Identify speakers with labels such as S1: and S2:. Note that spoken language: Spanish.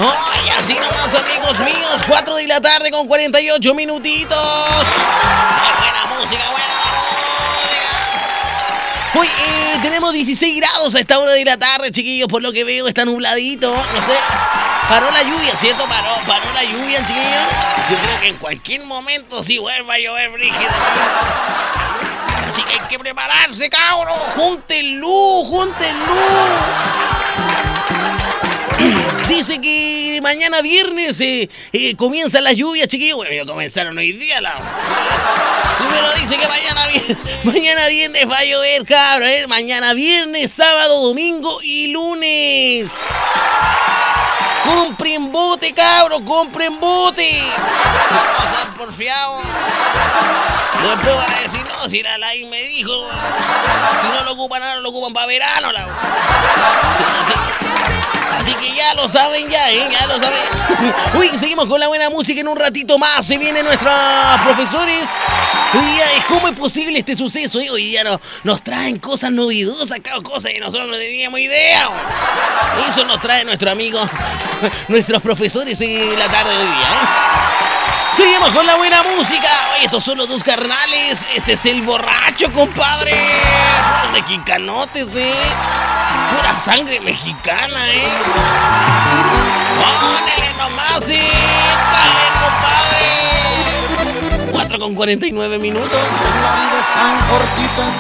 S1: Ay, así nomás, amigos míos. 4 de la tarde con 48 minutitos. ¡Qué buena música, buena música! Hoy tenemos 16 grados a esta hora de la tarde, chiquillos. Por lo que veo, está nubladito. No sé. Paró la lluvia, ¿cierto? Paró la lluvia, chiquillos. Yo creo que en cualquier momento sí vuelva a llover brígido. Así que hay que prepararse, cabros. ¡Júntenlo! Dice que mañana viernes comienzan las lluvias, chiquillos. Bueno, ya comenzaron hoy día. Primero dice que mañana viernes va a llover, cabros. Mañana viernes, sábado, domingo y lunes. ¡Compren bote, cabros! ¡Compren bote! No sean porfiados. Después van a decir, no, si la Lai me dijo. Si no lo ocupan ahora, lo ocupan para verano. Así que ya lo saben, ya lo saben. Uy, seguimos con la buena música en un ratito más. Se vienen nuestros profesores. Hoy día es cómo es posible este suceso. Hoy día nos traen cosas novedosas, cosas que nosotros no teníamos idea. Eso nos trae nuestro amigo, nuestros profesores en la tarde de hoy día. Seguimos con la buena música. Oye, estos son los dos carnales. Este es el borracho, compadre. Puros mexicanotes, pura sangre mexicana, Pónele nomás, dale, compadre. 4 con 49 minutos.
S2: La vida es tan cortita